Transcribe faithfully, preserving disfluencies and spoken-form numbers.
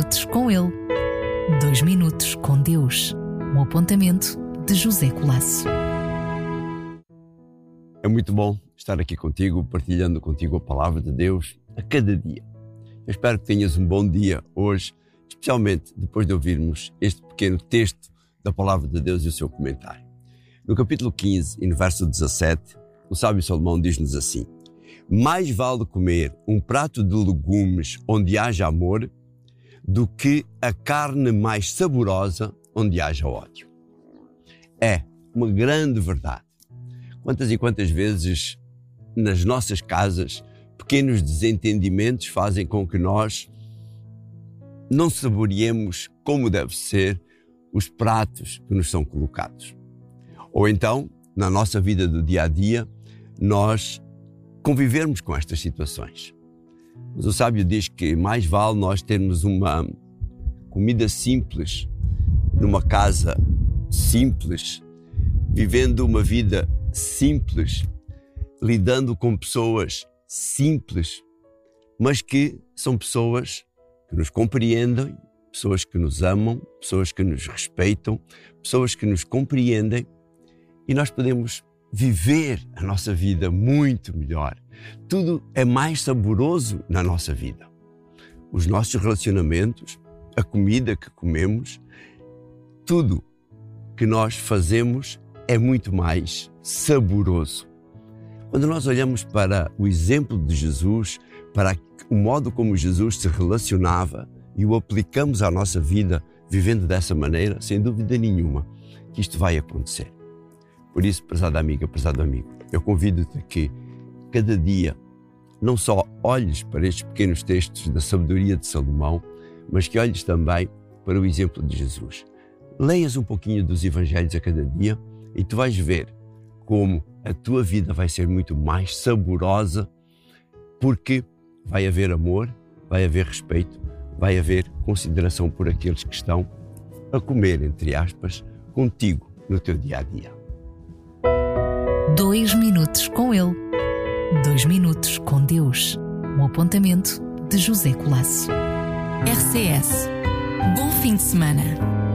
minutos com ele. Dois minutos com Deus. Um apontamento de José Colasso. É muito bom estar aqui contigo, partilhando contigo a palavra de Deus a cada dia. Eu espero que tenhas um bom dia hoje, especialmente depois de ouvirmos este pequeno texto da palavra de Deus e o seu comentário. No capítulo quinze e no verso dezassete, o sábio Salomão diz-nos assim: mais vale comer um prato de legumes onde haja amor do que a carne mais saborosa onde haja ódio. É uma grande verdade. Quantas e quantas vezes nas nossas casas pequenos desentendimentos fazem com que nós não saboreemos como deve ser os pratos que nos são colocados. Ou então, na nossa vida do dia a dia, nós convivermos com estas situações. Mas o sábio diz que mais vale nós termos uma comida simples, numa casa simples, vivendo uma vida simples, lidando com pessoas simples, mas que são pessoas que nos compreendem, pessoas que nos amam, pessoas que nos respeitam, pessoas que nos compreendem, e nós podemos viver a nossa vida muito melhor. Tudo é mais saboroso na nossa vida. Os nossos relacionamentos, a comida que comemos, tudo que nós fazemos é muito mais saboroso. Quando nós olhamos para o exemplo de Jesus, para o modo como Jesus se relacionava e o aplicamos à nossa vida, vivendo dessa maneira, sem dúvida nenhuma que isto vai acontecer. Por isso, prezada amiga, prezado amigo, eu convido-te a que cada dia não só olhes para estes pequenos textos da sabedoria de Salomão, mas que olhes também para o exemplo de Jesus. Leias um pouquinho dos evangelhos a cada dia e tu vais ver como a tua vida vai ser muito mais saborosa, porque vai haver amor, vai haver respeito, vai haver consideração por aqueles que estão a comer, entre aspas, contigo no teu dia a dia. Dois minutos com ele. Dois minutos com Deus. Um apontamento de José Colasso. R C S. Bom fim de semana.